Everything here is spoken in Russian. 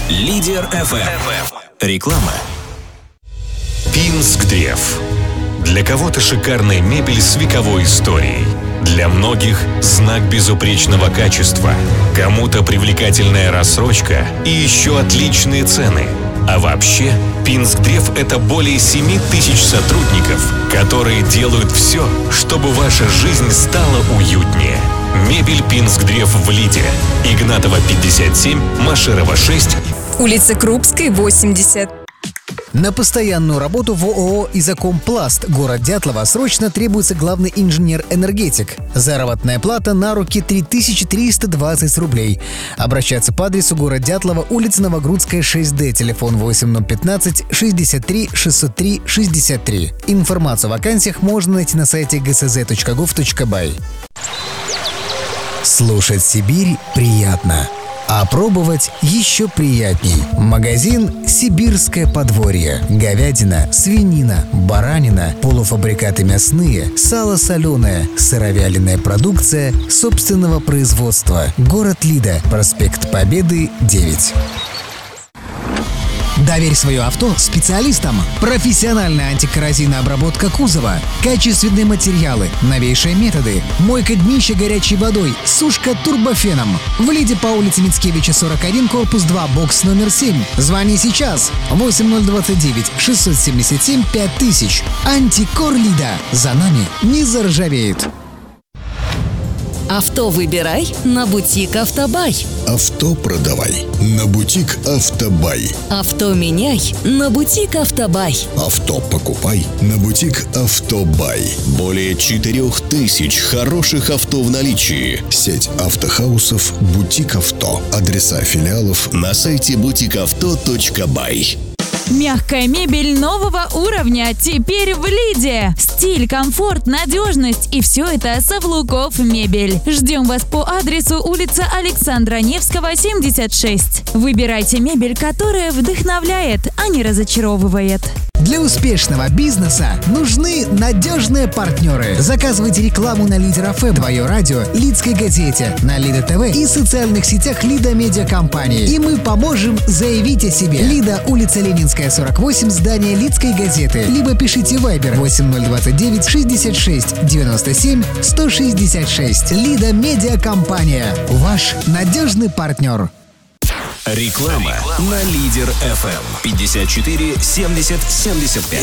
Лидер FM. Реклама. Пинск-Древ. Для кого-то шикарная мебель с вековой историей. Для многих знак безупречного качества. Кому-то привлекательная рассрочка и еще отличные цены. А вообще, Пинск-Древ — это более 7000 сотрудников, которые делают все, чтобы ваша жизнь стала уютнее. Мебель Пинск-Древ в Лиде. Игнатова, 57, Машерова, 6. Улица Крупской, 80. На постоянную работу в ООО «Изокомпласт» город Дятлова срочно требуется главный инженер-энергетик. Заработная плата на руки 3320 рублей. Обращаться по адресу город Дятлова, улица Новогрудская, 6Д, телефон 8015 63 603 63. Информацию о вакансиях можно найти на сайте gsz.gov.by. Слушать Сибирь приятно. А пробовать еще приятней. Магазин «Сибирское подворье». Говядина, свинина, баранина, полуфабрикаты мясные, сало соленое, сыровяленая продукция собственного производства. Город Лида, проспект Победы, 9. Доверь свое авто специалистам. Профессиональная антикоррозийная обработка кузова, качественные материалы, новейшие методы, мойка днища горячей водой, сушка турбофеном. В Лиде по улице Мицкевича, 41, корпус 2, бокс номер 7. Звони сейчас. 8029 677 5000. Антикор Лида. За нами не заржавеет. Авто выбирай на бутик «Автобай». Авто продавай на бутик «Автобай». Авто меняй на бутик «Автобай». Авто покупай на бутик «Автобай». Более 4000 хороших авто в наличии. Сеть автохаусов «Бутик Авто». Адреса филиалов На сайте butikavto.by. Мягкая мебель нового уровня теперь в Лиде. Стиль, комфорт, надежность и все это Савлуков мебель. Ждем вас по адресу улица Александра Невского, 76. Выбирайте мебель, которая вдохновляет, а не разочаровывает. Для успешного бизнеса нужны надежные партнеры. Заказывайте рекламу на Лидер ФМ, твое радио, Лидской газете, на Лида ТВ и социальных сетях Лида Медиа Компании. И мы поможем заявить о себе. Лида, улица Ленинская, 48, здание Лидской газеты. Либо пишите в Viber 8029 66 97 166. Лида Медиа Компания. Ваш надежный партнер. Реклама на Лидер FM. 54 70 75.